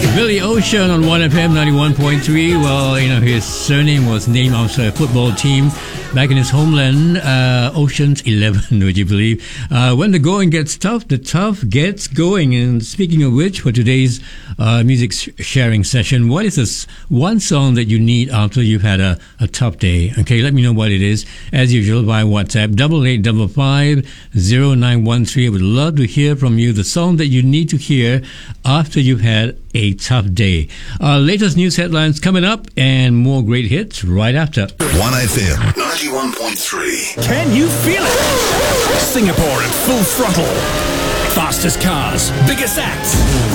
Billy Ocean on 1FM 91.3. Well, his surname was named after a football team back in his homeland, Ocean's 11, would you believe? When the going gets tough, the tough gets going. And speaking of which, for today's music sharing session, what is this one song that you need after you've had a tough day? Okay, let me know what it is. As usual, via WhatsApp, 8855-0913. I would love to hear from you the song that you need to hear after you've had a tough day. Our latest news headlines coming up and more great hits right after. 1FM 91.3. Can you feel it? Singapore at full throttle. Fastest cars, biggest acts.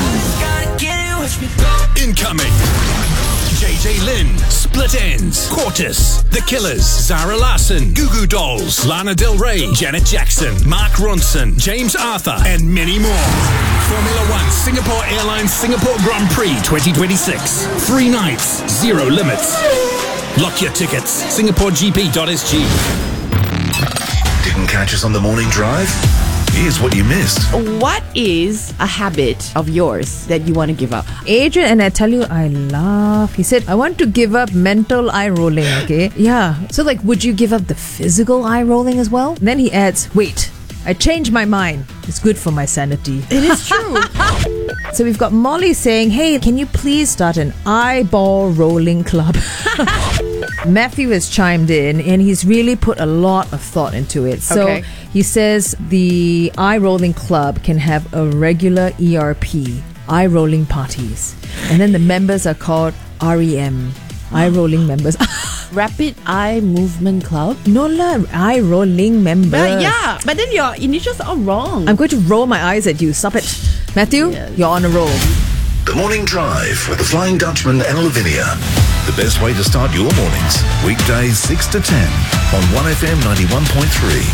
Incoming. JJ Lin, Split Ends, Quartus, The Killers, Zara Larsson, Goo Goo Dolls, Lana Del Rey, Janet Jackson, Mark Ronson, James Arthur, and many more. Formula One Singapore Airlines Singapore Grand Prix 2026. 3 nights, 0 limits. Lock your tickets. SingaporeGP.sg. Didn't catch us on the morning drive? Here's what you missed. What is a habit of yours that you want to give up? Adrian, and I tell you, I laugh. He said, I want to give up mental eye rolling, okay? Yeah. So, would you give up the physical eye rolling as well? Then he adds, wait, I changed my mind. It's good for my sanity. It is true. So we've got Molly saying, hey, can you please start an eyeball rolling club? Matthew has chimed in and he's really put a lot of thought into it. So he says the eye rolling club can have a regular ERP, eye rolling parties. And then the members are called REM, eye rolling members. Rapid Eye Movement Club? No lah, eye rolling members. But then your initials are wrong. I'm going to roll my eyes at you. Stop it. Matthew, you're on a roll. The Morning Drive with the Flying Dutchman and Lavinia. The best way to start your mornings. Weekdays 6 to 10 on 1FM 91.3.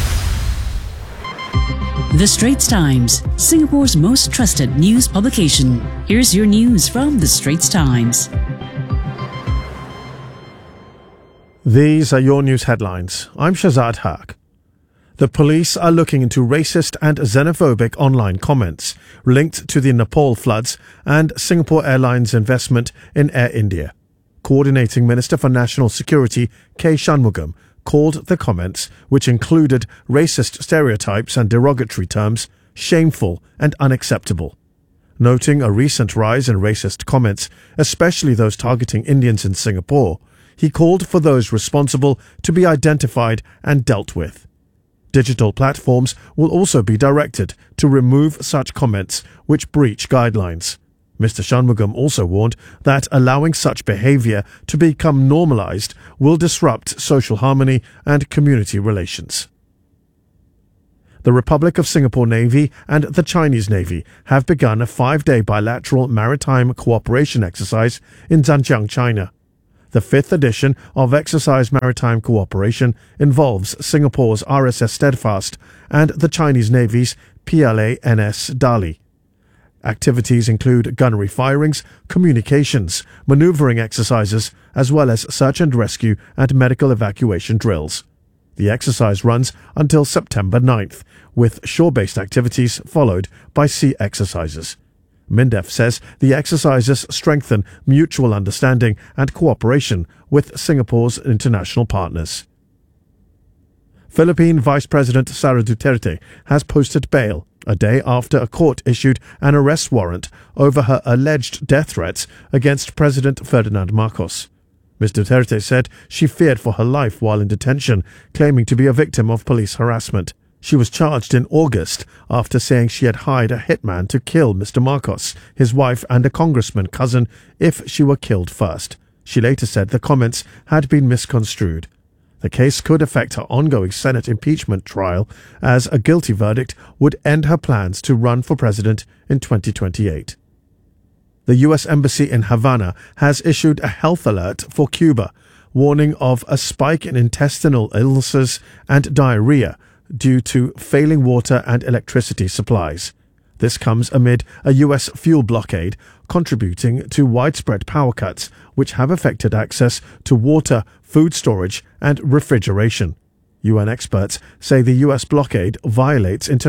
The Straits Times, Singapore's most trusted news publication. Here's your news from The Straits Times. These are your news headlines. I'm Shazad Haq. The police are looking into racist and xenophobic online comments linked to the Nepal floods and Singapore Airlines investment in Air India. Coordinating Minister for National Security K. Shanmugam called the comments, which included racist stereotypes and derogatory terms, shameful and unacceptable. Noting a recent rise in racist comments, especially those targeting Indians in Singapore, he called for those responsible to be identified and dealt with. Digital platforms will also be directed to remove such comments which breach guidelines. Mr. Shanmugam also warned that allowing such behaviour to become normalised will disrupt social harmony and community relations. The Republic of Singapore Navy and the Chinese Navy have begun a 5-day bilateral maritime cooperation exercise in Zhanjiang, China. The 5th edition of Exercise Maritime Cooperation involves Singapore's RSS Steadfast and the Chinese Navy's PLA-NS Dali. Activities include gunnery firings, communications, manoeuvring exercises, as well as search and rescue and medical evacuation drills. The exercise runs until September 9th, with shore-based activities followed by sea exercises. MINDEF says the exercises strengthen mutual understanding and cooperation with Singapore's international partners. Philippine Vice President Sara Duterte has posted bail a day after a court issued an arrest warrant over her alleged death threats against President Ferdinand Marcos. Ms. Duterte said she feared for her life while in detention, claiming to be a victim of police harassment. She was charged in August after saying she had hired a hitman to kill Mr. Marcos, his wife and a congressman cousin, if she were killed first. She later said the comments had been misconstrued. The case could affect her ongoing Senate impeachment trial, as a guilty verdict would end her plans to run for president in 2028. The U.S. Embassy in Havana has issued a health alert for Cuba, warning of a spike in intestinal illnesses and diarrhea due to failing water and electricity supplies. This comes amid a U.S. fuel blockade, contributing to widespread power cuts, which have affected access to water, food storage, and refrigeration. UN experts say the U.S. blockade violates international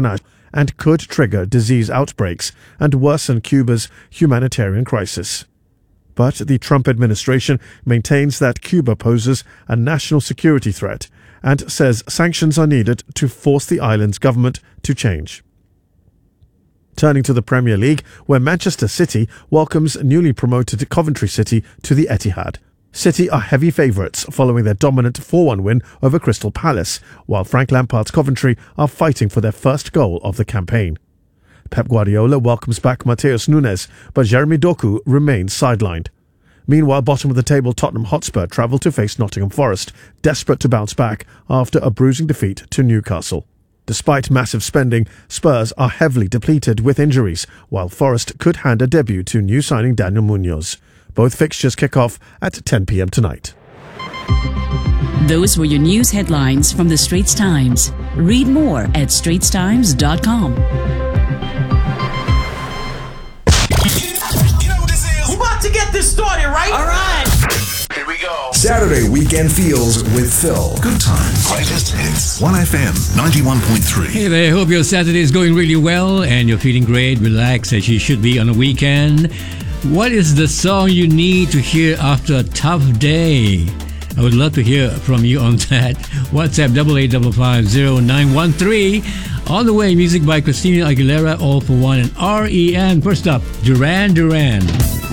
and could trigger disease outbreaks and worsen Cuba's humanitarian crisis. But the Trump administration maintains that Cuba poses a national security threat and says sanctions are needed to force the island's government to change. Turning to the Premier League, where Manchester City welcomes newly promoted Coventry City to the Etihad. City are heavy favourites following their dominant 4-1 win over Crystal Palace, while Frank Lampard's Coventry are fighting for their first goal of the campaign. Pep Guardiola welcomes back Mateus Nunes, but Jeremy Doku remains sidelined. Meanwhile, bottom of the table Tottenham Hotspur travel to face Nottingham Forest, desperate to bounce back after a bruising defeat to Newcastle. Despite massive spending, Spurs are heavily depleted with injuries, while Forest could hand a debut to new signing Daniel Munoz. Both fixtures kick off at 10 p.m. tonight. Those were your news headlines from the Straits Times. Read more at straitstimes.com. You know what this is? We're about to get this started, right? All right. Here we go. Saturday Weekend Feels with Phil. Good times. Greatest hits. 1FM 91.3. Hey there, hope your Saturday is going really well and you're feeling great, relaxed as you should be on a weekend. What is the song you need to hear after a tough day? I would love to hear from you on that. WhatsApp 88550913. On the way, music by Christina Aguilera, All for One, and REM. First up, Duran Duran.